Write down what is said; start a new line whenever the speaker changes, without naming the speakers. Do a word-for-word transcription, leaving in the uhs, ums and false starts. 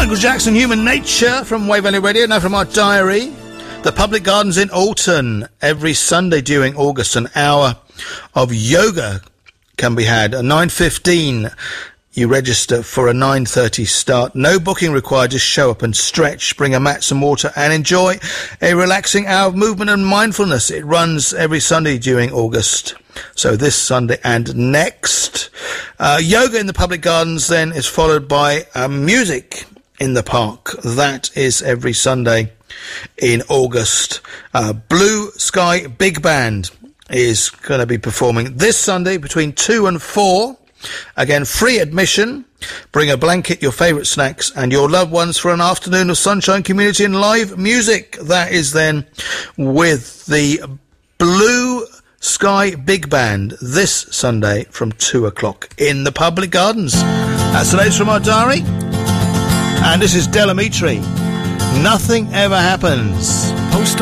Michael Jackson, Human Nature from Waverley Radio. Now from our diary. The Public Gardens in Alton. Every Sunday during August, an hour of yoga can be had. At nine fifteen, you register for a nine thirty start. No booking required. Just show up and stretch, bring a mat, some water, and enjoy a relaxing hour of movement and mindfulness. It runs every Sunday during August. So this Sunday and next. Uh, yoga in the Public Gardens then is followed by uh, music in the park. That is every Sunday in August. Uh, Blue Sky Big Band is going to be performing this Sunday between two and four. Again, free admission. Bring a blanket, your favourite snacks, and your loved ones for an afternoon of sunshine, community, and live music. That is then with the Blue Sky Big Band this Sunday from two o'clock in the Public Gardens. That's the latest from our diary. And this is Del Amitri. Nothing ever happens.
Post